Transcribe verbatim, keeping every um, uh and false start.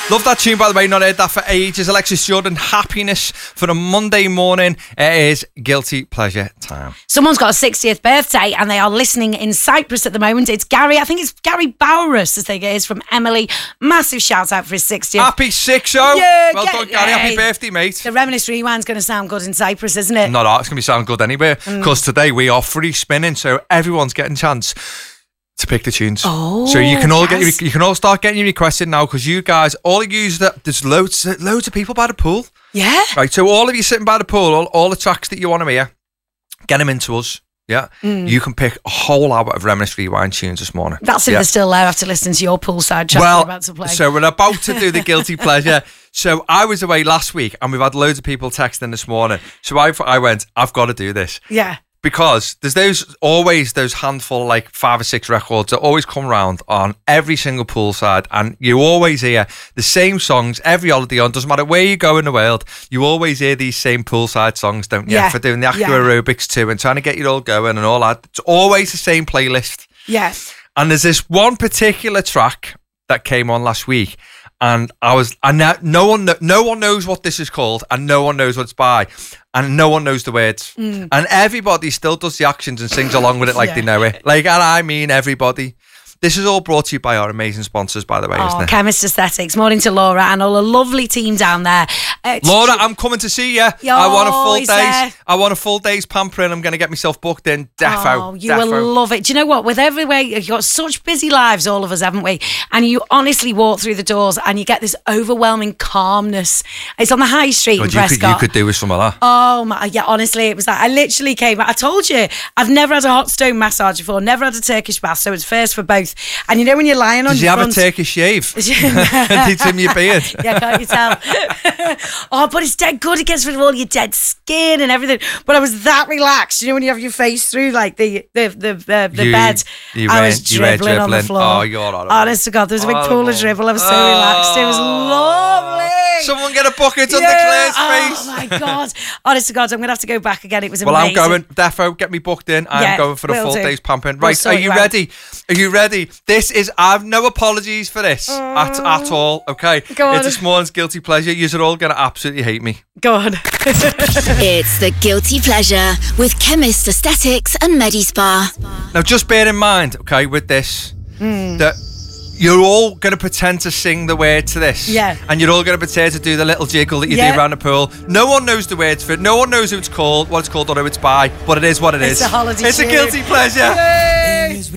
Love that tune, by the way. Not heard that for ages. Alexis Jordan, Happiness for a Monday morning. It is Guilty Pleasure time. Someone's got a sixtieth birthday and they are listening in Cyprus at the moment. It's Gary. I think it's Gary Bowers, I think it is, from Emily. Massive shout out for his sixtieth. Happy six oh. Yeah, well get, done, Gary. Happy hey, birthday, mate. The Reminisce Rewind's going to sound good in Cyprus, isn't it? Not art. It's going to be sound good anywhere. Because mm. today we are free spinning, so everyone's getting a chance to pick the tunes. Oh, so you can all yes. get your, you can all start getting your requests in now, because you guys all you use that there's loads loads of people by the pool. Yeah. Right. So all of you sitting by the pool, all, all the tracks that you want to hear, get them into us. Yeah. Mm. You can pick a whole hour of Reminisce Rewind tunes this morning. That's if yeah. they're still there after listening to your poolside track well, we're about to play. So we're about to do the Guilty Pleasure. So I was away last week and we've had loads of people texting this morning. So I I went, I've got to do this. Yeah. Because there's those always those handful, like five or six records that always come round on every single poolside, and you always hear the same songs every holiday on. Doesn't matter where you go in the world, you always hear these same poolside songs, don't you? Yeah. For doing the aqua yeah. aerobics too and trying to get you all going and all that. It's always the same playlist. Yes. And there's this one particular track that came on last week. And I was, and now no one, no one knows what this is called, and no one knows what it's by, and no one knows the words, mm. and everybody still does the actions and sings along with it like yeah. they know it. Like, and I mean everybody. This is all brought to you by our amazing sponsors, by the way, oh, isn't it? Chemist Aesthetics. Morning to Laura and all a lovely team down there. Uh, Laura, I'm coming to see you. Yo, I want a full day's. There. I want a full day's pampering. I'm going to get myself booked in. Defo. Oh, you defo. will love it. Do you know what? With everywhere, you've got such busy lives, all of us, haven't we? And you honestly walk through the doors and you get this overwhelming calmness. It's on the high street God, in you Prescott. Could, you could do with some of that. Oh my, yeah. Honestly, it was like I literally came. I told you, I've never had a hot stone massage before. Never had a Turkish bath, so it's first for both. And you know when you're lying on Did your you front, have a Turkish shave? Did you trim your beard? Yeah, can't you tell? Oh, but it's dead good. It gets rid of all your dead skin and everything. But I was that relaxed. You know when you have your face through like the the the, the, the you, bed. You I were, was you were dribbling on the floor. Oh, you're all right. Honest to God, there was a big pool of dribble. I was so oh. relaxed. It was lovely. Someone get a bucket on yeah. the Claire's face. Oh my God. Honest to God, I'm going to have to go back again. It was well, amazing. Well, I'm going. Defo, get me booked in. I'm yeah, going for a full do. day's pumping. We'll Right, are you, you ready? Are you ready? This is, I've no apologies for this uh, at, at all, okay? Go on. It's this morning's Guilty Pleasure. You're all going to absolutely hate me. Go on. It's the Guilty Pleasure with Chemist Aesthetics and MediSpa. Now, just bear in mind, okay, with this, mm. that you're all going to pretend to sing the word to this. Yeah. And you're all going to pretend to do the little jiggle that you yeah. do around the pool. No one knows the words for it. No one knows who it's called, what it's called, or who it's by. But it is what it it's is. It's a holiday It's tune. a Guilty Pleasure. Yay!